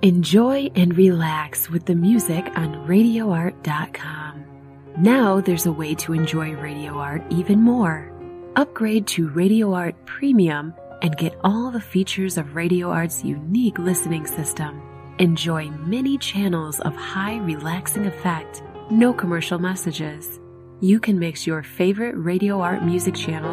Enjoy and relax with the music on RadioArt.com. Now there's a way to enjoy Radio Art even more. Upgrade to Radio Art Premium and get all the features of Radio Art's unique listening system. Enjoy many channels of high relaxing effect, no commercial messages. You can mix your favorite Radio Art music channels